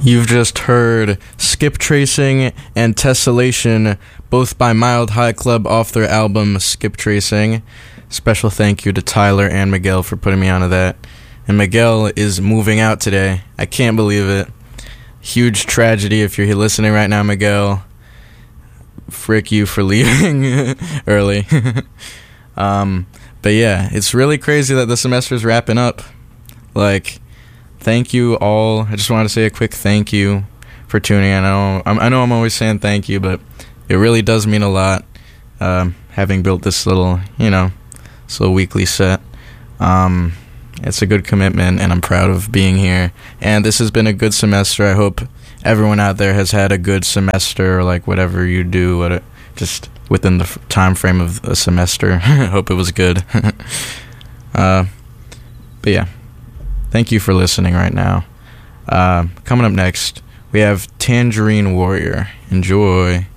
You've just heard Skip Tracing and Tessellation, both by Mild High Club off their album Skip Tracing. Special thank you to Tyler and Miguel for putting me onto that. And Miguel is moving out today. I can't believe it. Huge tragedy if you're listening right now, Miguel. Frick you for leaving early. But yeah, it's really crazy that the semester's wrapping up. Like, thank you all. I just wanted to say a quick thank you for tuning in. I know I'm always saying thank you, but it really does mean a lot, having built this little weekly set. It's a good commitment, and I'm proud of being here. And this has been a good semester. I hope everyone out there has had a good semester, or like whatever you do, just within the time frame of a semester. I hope it was good. But yeah. Thank you for listening right now. Coming up next, we have Tangerine Warrior. Enjoy.